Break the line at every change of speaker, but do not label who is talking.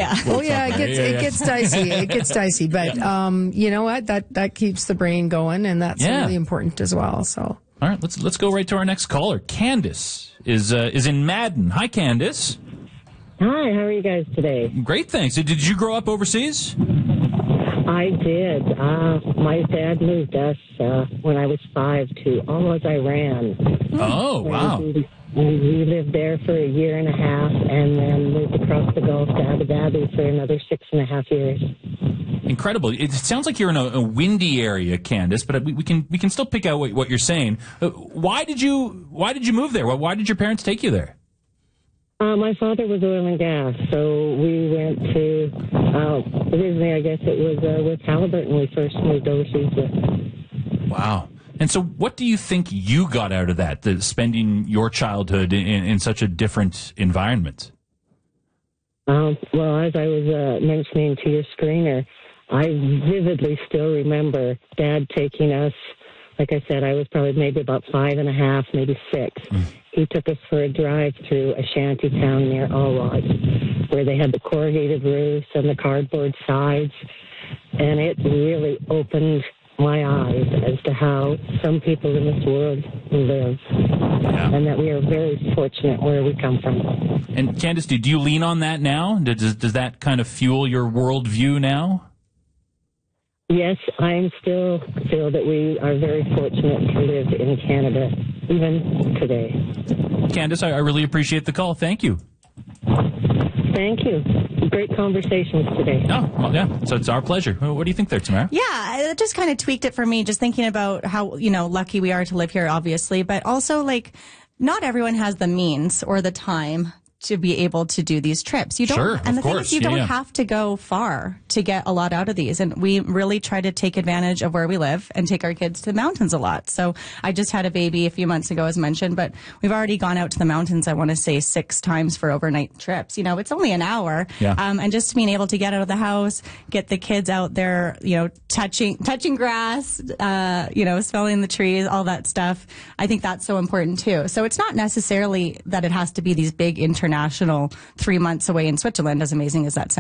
Yeah.
Oh yeah, it gets dicey. It gets dicey, but you know what? That keeps the brain going, and that's really important as well. So.
All right, let's go right to our next caller. Candace is in Madden. Hi, Candace.
Hi, how are you guys today?
Great, thanks. Did you grow up overseas?
I did. My dad moved us when I was 5 to almost Iran.
Oh, wow.
We lived there for a year and a half and then moved across the Gulf to Abu Dhabi for another 6.5 years.
Incredible. It sounds like you're in a windy area, Candace, but we can still pick out what you're saying. Why did you move there? Why did your parents take you there?
My father was oil and gas, so we went to, originally I guess it was with Halliburton we first moved overseas with.
Wow. And so what do you think you got out of that, spending your childhood in such a different environment?
Well, as I was mentioning to your screener, I vividly still remember Dad taking us, like I said, I was probably maybe about 5.5, maybe 6. He took us for a drive through a shanty town near Alwad, where they had the corrugated roofs and the cardboard sides, and it really opened my eyes as to how some people in this world live, and that we are very fortunate where we come from.
And Candace, do you lean on that now? Does that kind of fuel your worldview now?
Yes, I still feel that we are very fortunate to live in Canada, even today.
Candace, I really appreciate the call. Thank you.
Thank you. Great conversations today.
Oh, well, yeah. So it's our pleasure. What do you think there, Tamara?
Yeah, it just kind of tweaked it for me, just thinking about how, lucky we are to live here, obviously, but also, not everyone has the means or the time to be able to do these trips. You don't,
sure,
and the
of
thing
course.
is, you don't have to go far to get a lot out of these. And we really try to take advantage of where we live and take our kids to the mountains a lot. So I just had a baby a few months ago, as mentioned, but we've already gone out to the mountains, I want to say 6 times for overnight trips. It's only an hour.
Yeah.
And just being able to get out of the house, get the kids out there, touching grass, smelling the trees, all that stuff. I think that's so important too. So it's not necessarily that it has to be these big international 3 months away in Switzerland, as amazing as that sounds.